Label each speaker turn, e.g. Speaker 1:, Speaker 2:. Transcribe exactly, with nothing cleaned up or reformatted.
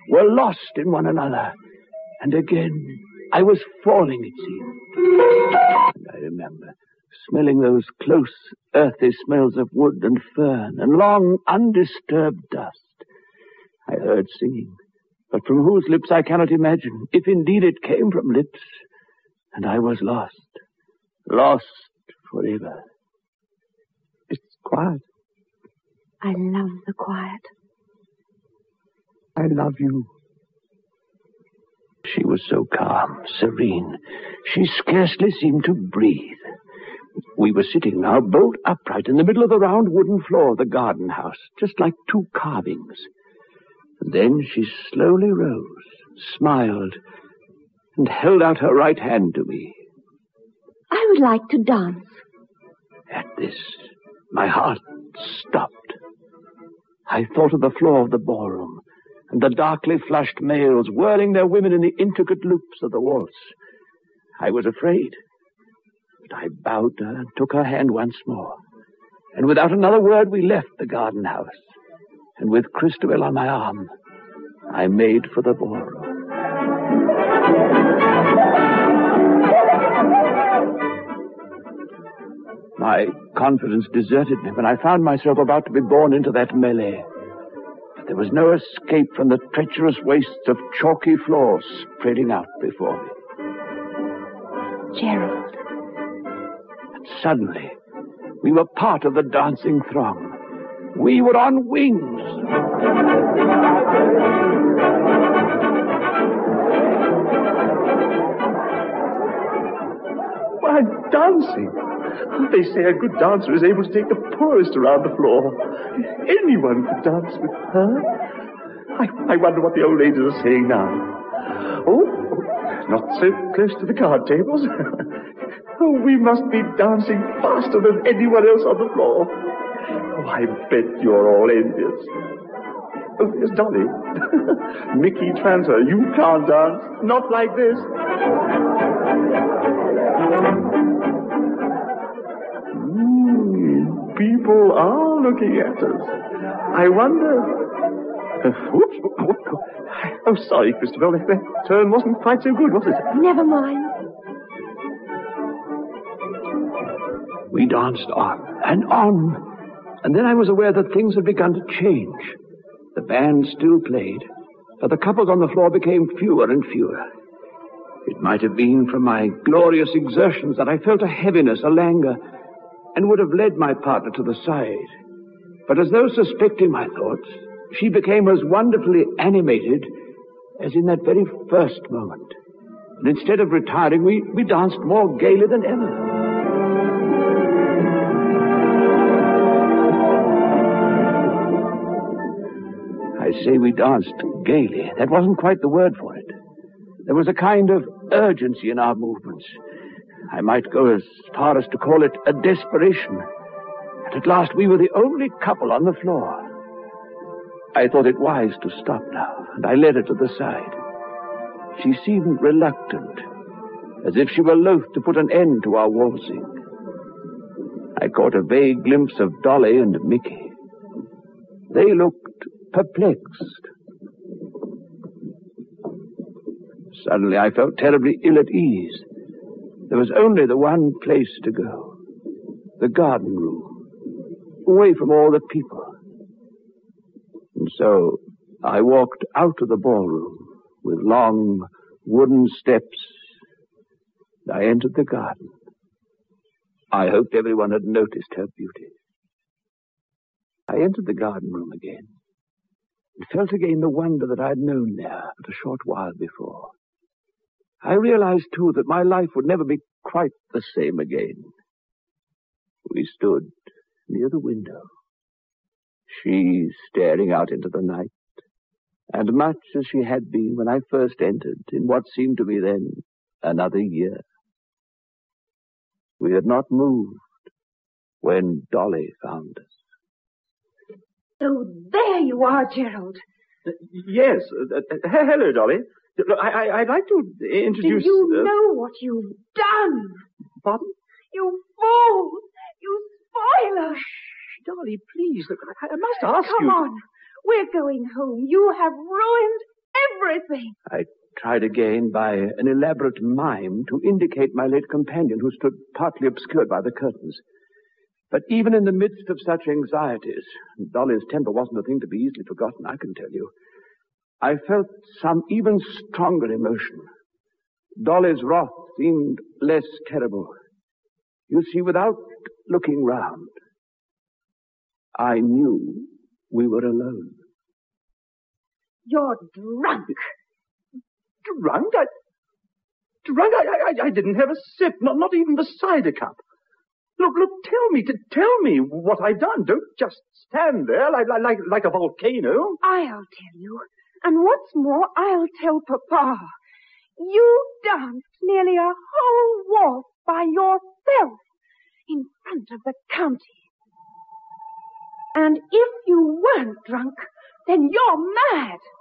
Speaker 1: were lost in one another. And again, I was falling, it seemed. And I remember smelling those close, earthy smells of wood and fern and long, undisturbed dust. I heard singing, but from whose lips I cannot imagine, if indeed it came from lips. And I was lost, lost forever. It's quiet.
Speaker 2: I love the quiet.
Speaker 1: I love you. She was so calm, serene. She scarcely seemed to breathe. We were sitting now, bolt upright, in the middle of the round wooden floor of the garden house, just like two carvings. And then she slowly rose, smiled, and held out her right hand to me.
Speaker 2: I would like to dance.
Speaker 1: At this, my heart stopped. I thought of the floor of the ballroom, and the darkly flushed males whirling their women in the intricate loops of the waltz. I was afraid, but I bowed to her and took her hand once more. And without another word, we left the garden house. And with Christabel on my arm, I made for the ballroom. My confidence deserted me when I found myself about to be borne into that melee. But there was no escape from the treacherous wastes of chalky floor spreading out before me.
Speaker 2: Gerald.
Speaker 1: And suddenly, we were part of the dancing throng. We were on wings.
Speaker 3: Why, dancing. They say a good dancer is able to take the poorest around the floor. Anyone could dance with her. I, I wonder what the old ladies are saying now. Oh, not so close to the card tables. Oh, we must be dancing faster than anyone else on the floor. Oh, I bet you're all envious. Oh, there's Dolly. Mickey Tranter, you can't dance. Not like this. Mm, people are looking at us. I wonder... Uh, whoops. Oh, oh, oh, sorry, Christabel. That, that turn wasn't quite so good, was it?
Speaker 2: Never mind.
Speaker 1: We danced on and on. And then I was aware that things had begun to change. The band still played, but the couples on the floor became fewer and fewer. It might have been from my glorious exertions that I felt a heaviness, a languor, and would have led my partner to the side. But as though suspecting my thoughts, she became as wonderfully animated as in that very first moment. And instead of retiring, we, we danced more gaily than ever. I say we danced gaily. That wasn't quite the word for it. There was a kind of urgency in our movements. I might go as far as to call it a desperation. And at last we were the only couple on the floor. I thought it wise to stop now, and I led her to the side. She seemed reluctant, as if she were loath to put an end to our waltzing. I caught a vague glimpse of Dolly and Mickey. They looked perplexed. Suddenly I felt terribly ill at ease. There was only the one place to go. The garden room. Away from all the people. And so I walked out of the ballroom with long wooden steps. I entered the garden. I hoped everyone had noticed her beauty. I entered the garden room again and felt again the wonder that I had known there but a short while before. I realized, too, that my life would never be quite the same again. We stood near the window, she staring out into the night, and much as she had been when I first entered in what seemed to me then another year. We had not moved when Dolly found us.
Speaker 2: Oh, there you are, Gerald.
Speaker 3: Uh, yes. Uh, uh, hello, Dolly. Look, I, I, I'd like to introduce...
Speaker 2: Do you
Speaker 3: uh,
Speaker 2: know what you've done?
Speaker 3: Pardon?
Speaker 2: You fool! You spoiler!
Speaker 3: Shh, Dolly, please. Look, I, I must ask
Speaker 2: Come
Speaker 3: you...
Speaker 2: on. We're going home. You have ruined everything.
Speaker 1: I tried again by an elaborate mime to indicate my late companion, who stood partly obscured by the curtains. But even in the midst of such anxieties, Dolly's temper wasn't a thing to be easily forgotten, I can tell you, I felt some even stronger emotion. Dolly's wrath seemed less terrible. You see, without looking round, I knew we were alone.
Speaker 2: You're drunk.
Speaker 3: Drunk? I, drunk? I, I, I didn't have a sip, not, not even the cider cup. Look, look, tell me, to tell me what I've done. Don't just stand there like, like, like a volcano.
Speaker 2: I'll tell you. And what's more, I'll tell Papa. You danced nearly a whole waltz by yourself in front of the county. And if you weren't drunk, then you're mad.